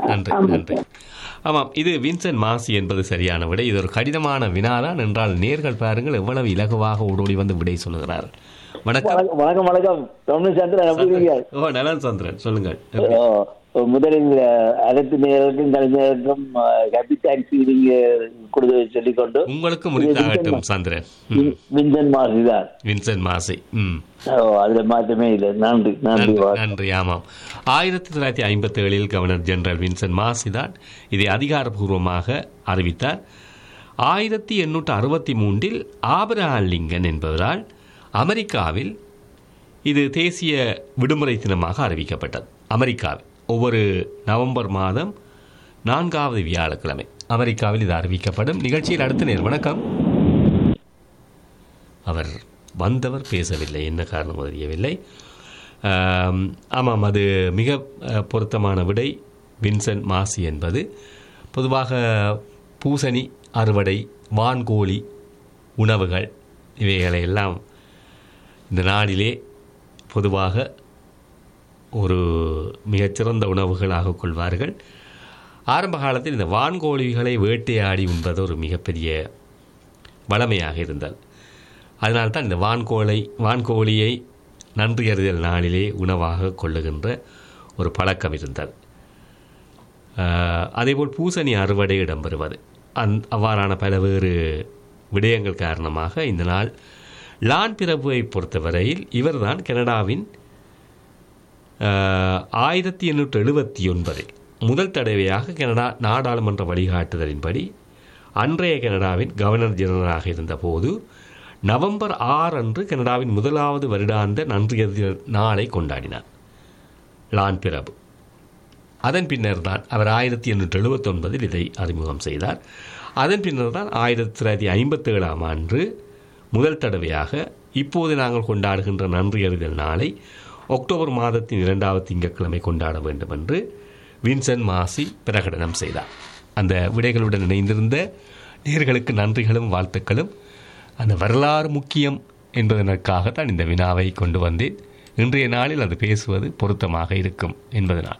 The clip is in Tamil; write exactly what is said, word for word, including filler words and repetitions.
நன்றி நன்றி. ஆமாம், இது வின்சென்ட் மாசி என்பது சரியான விடை. இது ஒரு கடினமான வினாதான் என்றால் நேர்கள் பாருங்கள் எவ்வளவு இலகுவாக ஓடோடி வந்து விடை சொல்லுகிறார். வணக்கம் வணக்கம் வணக்கம் சந்திரன். ஓ நலன் சந்திரன், சொல்லுங்கள். முதலில் அனைத்து நேரருக்கும் கலைஞருக்கும் ஹேப்பி தேங்க்ஸ்கிவிங் கொடுத்து சொல்லிக்கொண்டு உங்களுக்கு முடித்தாகட்டும் சந்திரன். வின்சென்ட் மாசி தான். வின்சென்ட் மாசி. ம் அதுல மாற்றமே இல்லை. நன்றி நன்றி நன்றி. ஆமாம், ஆயிரத்தி தொள்ளாயிரத்தி ஐம்பத்தி ஏழில் கவர்னர் ஜெனரல் வின்சென்ட் மாசி தான் இதை அதிகாரப்பூர்வமாக அறிவித்தார். ஆயிரத்தி எண்ணூற்று அறுபத்தி மூன்றில் ஆபிரகாம் லிங்கன் என்பவரால் அமெரிக்காவில் இது தேசிய விடுமுறை தினமாக அறிவிக்கப்பட்டது. அமெரிக்காவில் ஒவ்வொரு நவம்பர் மாதம் நான்காவது வியாழக்கிழமை அமெரிக்காவில் இது அறிவிக்கப்படும். நிகழ்ச்சியில் அடுத்த நேர் வணக்கம். அவர் வந்தவர் பேசவில்லை, என்ன காரணம் தெரியவில்லை. ஆமாம், அது மிக பொருத்தமான விடை. வின்சென்ட் மாசி என்பது பொதுவாக பூசணி அறுவடை, வான்கோழி உணவுகள் இவைகளை எல்லாம் இந்த நாடிலே பொதுவாக ஒரு மிகச்சிறந்த உணவுகளாக கொள்வார்கள். ஆரம்ப காலத்தில் இந்த வான்கோழிகளை வேட்டையாடி உண்பது ஒரு மிகப்பெரிய வளமையாக இருந்தது. அதனால்தான் இந்த வான்கோளை வான்கோழியை நன்றி அறிதல் நாளிலே உணவாக கொள்ளுகின்ற ஒரு பழக்கம் இருந்தது. அதேபோல் பூசணி அறுவடை இடம்பெறுவது, அந் அவ்வாறான பல்வேறு விடயங்கள் காரணமாக இந்த நாள் லான் பிரபுவை பொறுத்தவரையில் இவர்தான் கனடாவின் ஆயிரத்தி எண்ணூற்று எழுபத்தி ஒன்பதில் முதல் தடவையாக கனடா நாடாளுமன்ற வழிகாட்டுதலின்படி அன்றைய கனடாவின் கவர்னர் ஜெனரலாக இருந்தபோது நவம்பர் ஆறு அன்று கனடாவின் முதலாவது வருடாந்த நன்றியறிதல் நாளை கொண்டாடினார் லான் பிரபு. அதன் பின்னர் தான் அவர் ஆயிரத்தி எண்ணூற்று எழுபத்தி ஒன்பதில் இதை அறிமுகம் செய்தார். அதன் பின்னர் தான் ஆயிரத்தி தொள்ளாயிரத்தி ஐம்பத்தி ஏழாம் ஆண்டு முதல் தடவையாக இப்போது நாங்கள் கொண்டாடுகின்ற நன்றியறிதல் நாளை அக்டோபர் மாதத்தின் இரண்டாவது திங்கட்கிழமை கொண்டாட வேண்டும் என்று வின்சென்ட் மாசி பிரகடனம் செய்தார். அந்த விடைகளுடன் இணைந்திருந்த நேயர்களுக்கு நன்றிகளும் வாழ்த்துக்களும். அந்த வரலாறு முக்கியம் என்பதற்காகத்தான் இந்த வினாவை கொண்டு வந்தேன். இன்றைய நாளில் அது பேசுவது பொருத்தமாக இருக்கும் என்பதனால்